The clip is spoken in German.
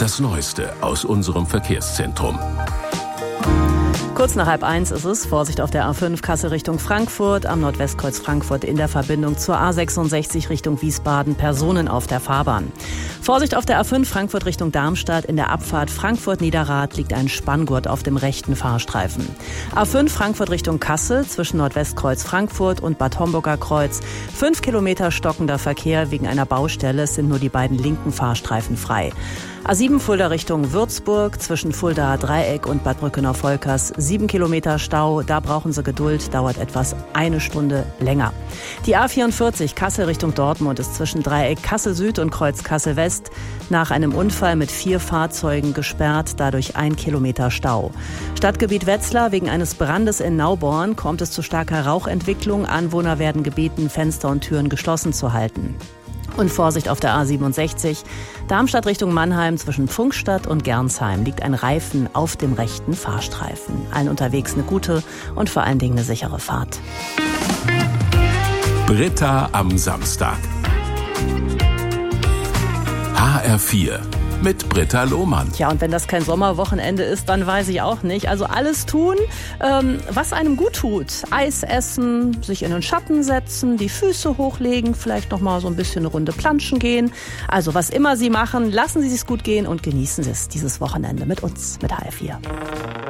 Das Neueste aus unserem Verkehrszentrum. Kurz nach 12:30 ist es. Vorsicht auf der A5 Kassel Richtung Frankfurt, am Nordwestkreuz Frankfurt in der Verbindung zur A66 Richtung Wiesbaden, Personen auf der Fahrbahn. Vorsicht auf der A5 Frankfurt Richtung Darmstadt, in der Abfahrt Frankfurt-Niederrad liegt ein Spanngurt auf dem rechten Fahrstreifen. A5 Frankfurt Richtung Kassel zwischen Nordwestkreuz Frankfurt und Bad Homburger Kreuz. 5 Kilometer stockender Verkehr wegen einer Baustelle, es sind nur die beiden linken Fahrstreifen frei. A7 Fulda Richtung Würzburg, zwischen Fuldaer Dreieck und Bad Brückenau-Volkers 7 Kilometer Stau. Da brauchen Sie Geduld, dauert etwas 1 Stunde länger. Die A44 Kassel Richtung Dortmund ist zwischen Dreieck Kassel Süd und Kreuz Kassel West nach einem Unfall mit 4 Fahrzeugen gesperrt, dadurch 1 Kilometer Stau. Stadtgebiet Wetzlar, wegen eines Brandes in Nauborn kommt es zu starker Rauchentwicklung. Anwohner werden gebeten, Fenster und Türen geschlossen zu halten. Und Vorsicht auf der A67. Darmstadt Richtung Mannheim zwischen Pfungstadt und Gernsheim liegt ein Reifen auf dem rechten Fahrstreifen. Allen unterwegs eine gute und vor allen Dingen eine sichere Fahrt. Britta am Samstag. HR4 mit Britta Lohmann. Ja, und wenn das kein Sommerwochenende ist, dann weiß ich auch nicht. Also alles tun, was einem gut tut. Eis essen, sich in den Schatten setzen, die Füße hochlegen, vielleicht noch mal so ein bisschen eine Runde planschen gehen. Also was immer Sie machen, lassen Sie es gut gehen und genießen Sie es dieses Wochenende mit uns, mit HR4.